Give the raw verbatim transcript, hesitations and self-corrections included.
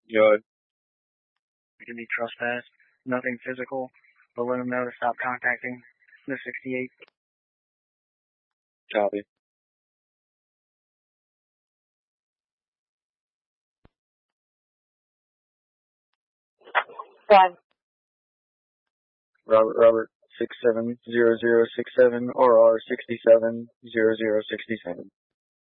Yo, It can be trespass, nothing physical, but let them know to stop contacting the sixty-eight. copy. One. Robert, Robert, six seven zero zero six seven, R R sixty-seven zero zero sixty-seven.